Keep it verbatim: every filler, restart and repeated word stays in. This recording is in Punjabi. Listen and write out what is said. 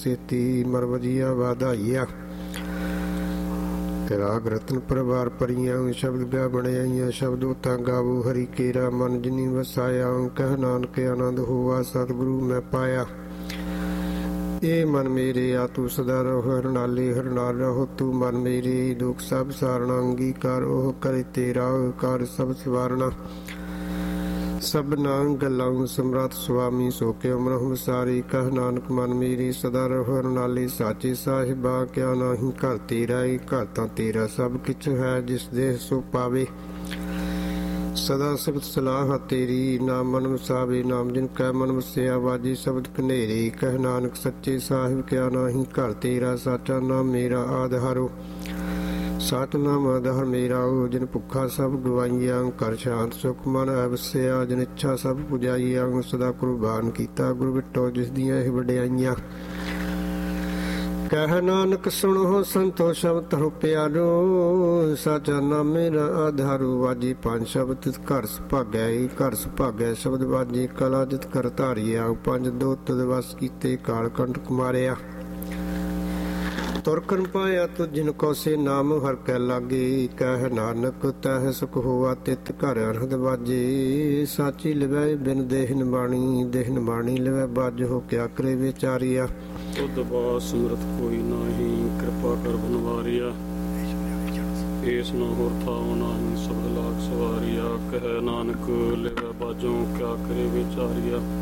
ਸੇਤੀ ਮਰਵਜੀਆ ਵਾਧਾਈਆ ਰਾਗ ਰਤਨ ਪਰਿਵਾਰ ਪਰੀਆਂ ਸ਼ਬਦ ਬਿਆ ਬਣਾਈਆਂ ਸ਼ਬਦੋ ਤਾਂ ਗਾਵੋ ਹਰੀ ਕੇਰਾ ਮਨ ਜਿਨੀ ਵਸਾਇਆ ਕਹਿ ਨਾਨਕ ਆਨੰਦ ਹੋਆ ਸਤਿਗੁਰੂ ਮੈਂ ਪਾਇਆ। ਇਹ ਮਨ ਮੇਰੇ ਆ ਤੂੰ ਸਦਾ ਰਹੋ ਹਰਨਾਲੇ ਹਰਨਾਲ ਰਹੋ ਤੂੰ ਮਨ ਮੇਰੇ ਦੁਖ ਸਭ ਸਾਰਣਾ ਅੰਗੀਕਾਰ ਉਹ ਕਰੇ ਤੇਰਾ ਕਾਰ ਸਭ ਸਵਾਰਣਾ ਸਭਨਾ ਗੱਲਾਂ ਸਮਰੱਥ ਸੁਆਮੀ ਸੋ ਕੇ ਅਮਰਹੁ ਵਿਸਾਰੀ ਕਹਿ ਨਾਨਕ ਮਨ ਮੇਰੀ ਸਦਾ ਰਹੋ ਹਰਨਾਲੇ ਸਾਚੇ ਸਾਹਿਬਾ ਕਿਆ ਨਾਹੀ ਘਰ ਤੇਰਾ ਹੀ ਘਰ ਤਾਂ ਤੇਰਾ ਸਭ ਕਿਛ ਹੈ ਜਿਸ ਦੇਹ ਸੋ ਪਾਵੇ ਸਦਾ ਸਿਫਤ ਸਲਾਹ ਤੇਰੀ ਨਾਮ ਮਨ ਵਸਾਵੇ ਨਾਮ ਜਿਨ ਕੈ ਮਨ ਵਸਿਆ ਵਾਜੀ ਸ਼ਬਦ ਕਨੇਰੇ ਕਹਿ ਨਾਨਕ ਸੱਚੇ ਸਾਹਿਬ ਕਿਆ ਨਾਹੀ ਘਰ ਤੇਰਾ ਸਾਚਾ ਨਾਮ ਮੇਰਾ ਆਧਾਰੋ ਸਤਿਨਾਮ ਆਧਾਰ ਮੇਰਾ ਉਹ ਜਿਨ ਭੁੱਖਾ ਸਭ ਗਵਾਈਆਂ ਕਰ ਸ਼ਾਂਤ ਸੁਖ ਮਨ ਵਸਿਆ ਜਿਨ ਇੱਛਾ ਸਭ ਪੁਜਾਈਆਂ ਸਦਾ ਕੁਰਬਾਨ ਕੀਤਾ ਗੁਰ ਬਿਟੋ ਜਿਸ ਦੀਆਂ ਇਹ ਵਡਿਆਈਆਂ ਕਹਿ ਨਾਨਕ ਸੁਣੋ ਸੰਤੋ ਸ਼ਬਦ ਤਰੁ ਪਿਆਰੋ ਸਾਚਾ ਨਾਮ ਮੇਰਾ ਆਧਾਰੂ ਵਾਜੀ ਪੰਜ ਸ਼ਬਦ ਤਿਤ ਘਰ ਸੁਭਾਗਿਆ ਘਰ ਸੁਭਾਗਿਆ ਸ਼ਬਦ ਵਾਜੀ ਕਲਾ ਜਿਤ ਕਰ ਧਾਰੀਆ ਪੰਜ ਦੋ ਤਦ ਵਸ ਕੀਤੇ ਕਾਲ ਕੰਟਕ ਮਾਰਿਆ ਤੁਰਕਨ ਪਾਇਆ ਤੁ ਜਿਨ ਕੋ ਸੇ ਨਾਮ ਹਰ ਕੈ ਲਾਗੇ ਕਹਿ ਨਾਨਕ ਤਹਿ ਸੁਖ ਹੋਆ ਤਿਤ ਘਰ ਅਰਹਦ ਵਾਜੇ ਸਾਚੀ ਲਵੈ ਬਿਨ ਦੇਹਨ ਬਾਣੀ ਦੇਹਨ ਬਾਣੀ ਲਵੈ ਬਾਜ ਹੋ ਕਿਆ ਕਰੇ ਵਿਚਾਰੀਆ ਤੁਧ ਬਾ ਸਿਮਰਤ ਕੋਈ ਨਾਹੀ ਕਿਰਪਾ ਕਰ ਬਨਵਾਰੀਆ ਏਸ ਨਾ ਹੋਰ ਥਾਉ ਨਾਹੀ ਸ਼ਬਦ ਲਾਗ ਸਵਾਰੀਆ ਕਹਿ ਨਾਨਕ ਲਵੈ ਬਾਜੋ ਕਿਆ ਕਰੇ ਵਿਚਾਰੀਆ